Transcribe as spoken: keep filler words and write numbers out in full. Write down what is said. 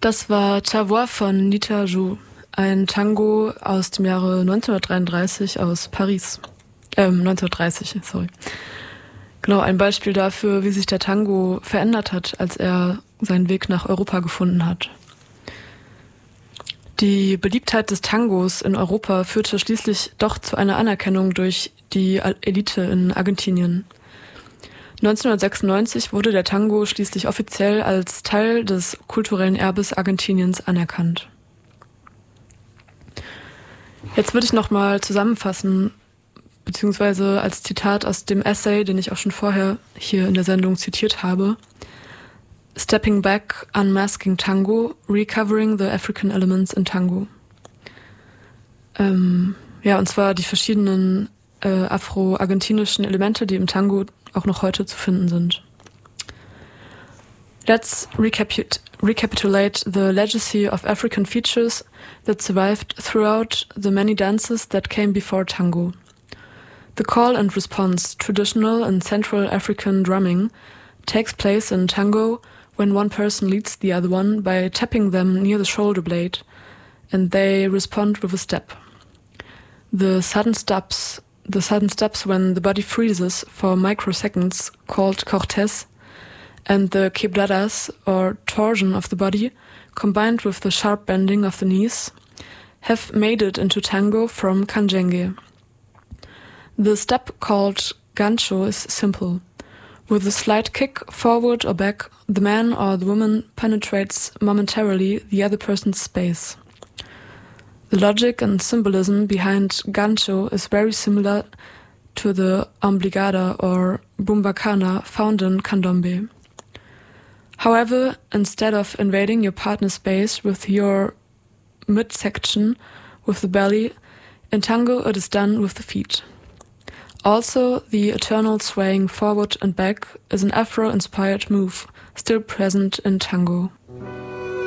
Das war Ta Voix von Nita Jou, ein Tango aus dem Jahre neunzehnhundertdreiunddreißig aus Paris. Ähm, neunzehnhundertdreißig, sorry. Genau, ein Beispiel dafür, wie sich der Tango verändert hat, als er seinen Weg nach Europa gefunden hat. Die Beliebtheit des Tangos in Europa führte schließlich doch zu einer Anerkennung durch die Elite in Argentinien. neunzehnhundertsechsundneunzig wurde der Tango schließlich offiziell als Teil des kulturellen Erbes Argentiniens anerkannt. Jetzt würde ich nochmal zusammenfassen, beziehungsweise als Zitat aus dem Essay, den ich auch schon vorher hier in der Sendung zitiert habe. Stepping Back, Unmasking Tango, Recovering the African Elements in Tango. Ähm, ja, und zwar die verschiedenen äh, afro-argentinischen Elemente, die im Tango auch noch heute zu finden sind. Let's recapit- recapitulate the legacy of African features that survived throughout the many dances that came before tango. The call and response, traditional and Central African drumming, takes place in tango when one person leads the other one by tapping them near the shoulder blade, and they respond with a step. The sudden stops The sudden stops when the body freezes for microseconds, called cortes, and the quebradas, or torsion of the body, combined with the sharp bending of the knees, have made it into tango from canjengue. The step called gancho is simple. With a slight kick forward or back, the man or the woman penetrates momentarily the other person's space. The logic and symbolism behind gancho is very similar to the ombligada or bumbacana found in candombe. However, instead of invading your partner's space with your midsection with the belly, in tango it is done with the feet. Also, the eternal swaying forward and back is an Afro-inspired move, still present in tango.